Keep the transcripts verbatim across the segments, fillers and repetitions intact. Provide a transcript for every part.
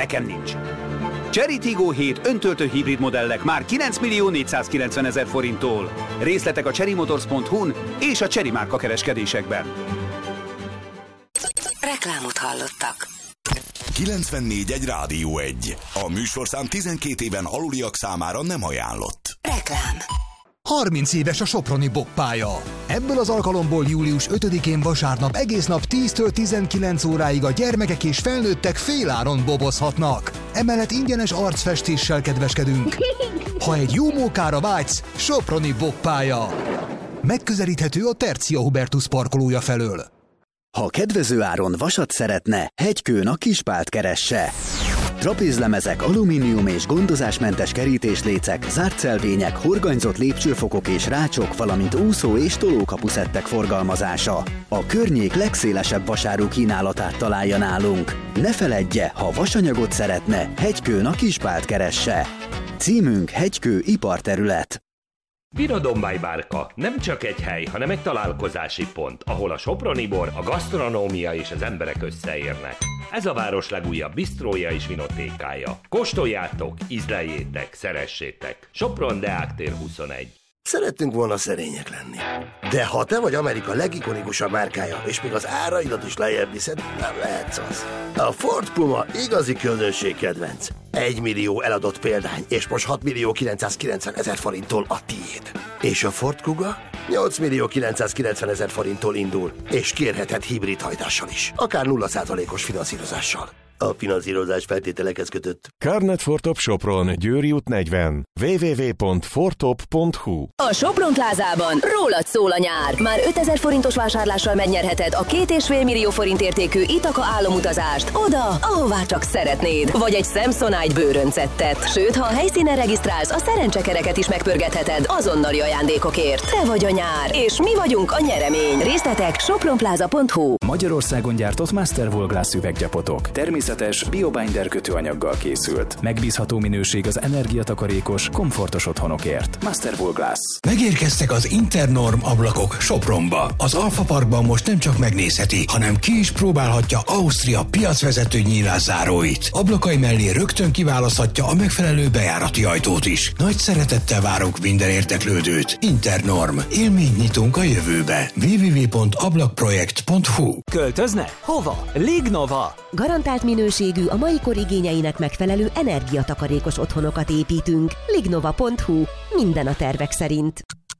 nekem nincs. Chery Tiggo hét öntöltő hibrid modellek már kilenc millió négyszázkilencven ezer forinttól. Részletek a chery motors pont hu-n és a Chery márka kereskedésekben. Reklámot hallottak. kilencvennégy egy Rádió egy. A műsorszám tizenkét éven aluliak számára nem ajánlott. Reklám. harminc éves a soproni bobbpálya. Ebből az alkalomból július ötödikén vasárnap egész nap tíztől tizenkilenc óráig a gyermekek és felnőttek féláron bobozhatnak. Emellett ingyenes arcfestéssel kedveskedünk. Ha egy jó mókára vágysz, soproni bobbpálya. Megközelíthető a Tercia Hubertus parkolója felől. Ha kedvező áron vasat szeretne, Hegykőn a Kispált keresse. Trapézlemezek, alumínium és gondozásmentes kerítéslécek, zártszelvények, horganyzott lépcsőfokok és rácsok, valamint úszó- és tolókapuszettek forgalmazása. A környék legszélesebb vasáru kínálatát találja nálunk. Ne feledje, ha vasanyagot szeretne, Hegykőn a Kispált keresse. Címünk Hegykő iparterület. Vinodombály bárka nem csak egy hely, hanem egy találkozási pont, ahol a soproni bor, a gasztronómia és az emberek összeérnek. Ez a város legújabb bistrója és vinotékája. Kóstoljátok, ízleljétek, szeressétek. Sopron Deák tér huszonegy. Szerettünk volna szerények lenni. De ha te vagy Amerika legikonikusabb márkája, és még az áraidat is lejjebb viszed, nem lehetsz az. A Ford Puma igazi közönség kedvenc. Egy millió eladott példány, és most hat millió kilencszázkilencven ezer forinttól a tiéd. És a Ford Kuga nyolc millió kilencszázkilencven ezer forinttól indul, és kérheted hibrid hajtással is, akár nulla százalékos finanszírozással. A finanszírozás feltételekhez kötött. Carnet Fortop Sopron, Győri út negyven. double-u double-u double-u pont fortop pont hu. A Sopron plázában rólad szól a nyár. Már ötezer forintos vásárlással megnyerheted a két és fél millió forint értékű Itaka álomutazást oda, ahová csak szeretnéd. Vagy egy Samsonite bőröncettet. Sőt, ha a helyszínen regisztrálsz, a szerencsekereket is megpörgetheted azonnali ajándékokért. Te vagy a nyár, és mi vagyunk a nyeremény. Részletek sopronpláza pont hu. Magyarországon gyártott Masterwool Glass üveggyapotok. Természetes, biobinder kötőanyaggal készült. Megbízható minőség az energiatakarékos, komfortos otthonokért. Masterwool Glass. Megérkeztek az Internorm ablakok Sopronba. Az Alfa Parkban most nem csak megnézheti, hanem ki is próbálhatja Ausztria piacvezető nyílászáróit. Ablakai mellé rögtön kiválaszthatja a megfelelő bejárati ajtót is. Nagy szeretettel várunk minden érdeklődőt. Internorm. Élményt nyitunk a jövőbe. double-u double-u double-u pont ablakprojekt pont hu. Költözne? Hova? Lignova! Garantált minőségű, a mai kor igényeinek megfelelő energiatakarékos otthonokat építünk. lignova pont hu. Minden a tervek szerint.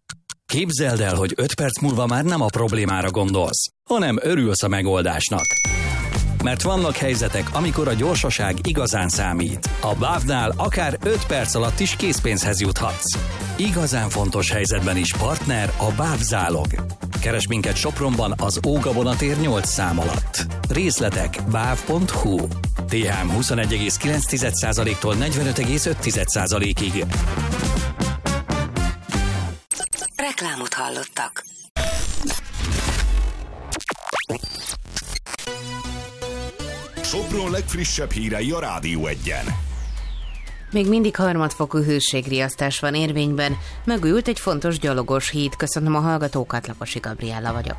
Képzeld el, hogy öt perc múlva már nem a problémára gondolsz, hanem örülsz a megoldásnak. Mert vannak helyzetek, amikor a gyorsaság igazán számít. A bávnál akár öt perc alatt is készpénzhez juthatsz. Igazán fontos helyzetben is partner a BÁV Zálog. Keresd minket Sopronban az Ógabonatér nyolc szám alatt. Részletek báv pont hu. té há em huszonegy egész kilenc százaléktól negyvenöt egész öt százalékig. Reklámot hallottak. Sopron legfrissebb hírei a Rádió egyen. Még mindig harmadfokú hőségriasztás van érvényben, megújult egy fontos gyalogos híd. Köszönöm a hallgatókat, Laposi Gabriella vagyok.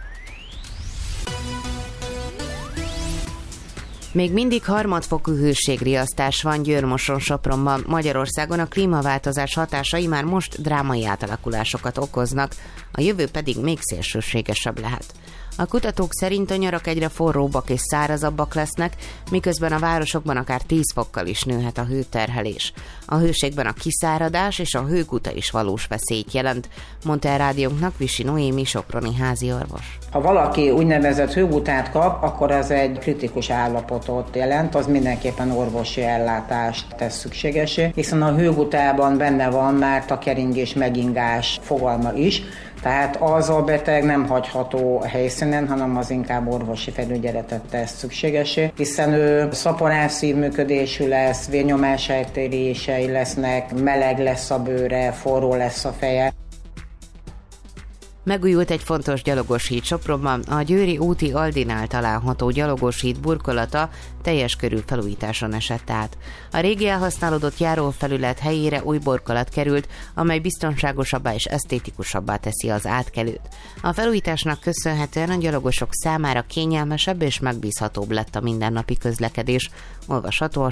Még mindig harmadfokú hőségriasztás van Győr-Moson-Sopronban. Magyarországon a klímaváltozás hatásai már most drámai átalakulásokat okoznak, a jövő pedig még szélsőségesebb lehet. A kutatók szerint a nyarak egyre forróbbak és szárazabbak lesznek, miközben a városokban akár tíz fokkal is nőhet a hőterhelés. A hőségben a kiszáradás és a hőguta is valós veszélyt jelent, mondta el rádiónknak Visi Noémi soproni háziorvos. Ha valaki úgynevezett hőgutát kap, akkor az egy kritikus állapotot jelent, az mindenképpen orvosi ellátást tesz szükségesé, hiszen a hőgutában benne van már takeringés, megingás fogalma is, tehát az a beteg nem hagyható a helyszínen, hanem az inkább orvosi felügyeletet tesz szükségesé, hiszen ő szaporás szívműködésű lesz, vérnyomás eltérései lesznek, meleg lesz a bőre, forró lesz a feje. Megújult egy fontos gyalogos híd Sopronban, a Győri úti Aldinál található gyalogos híd burkolata teljes körű felújításon esett át. A régi elhasználódott járófelület helyére új burkolat került, amely biztonságosabbá és esztétikusabbá teszi az átkelőt. A felújításnak köszönhetően a gyalogosok számára kényelmesebb és megbízhatóbb lett a mindennapi közlekedés, olvasható a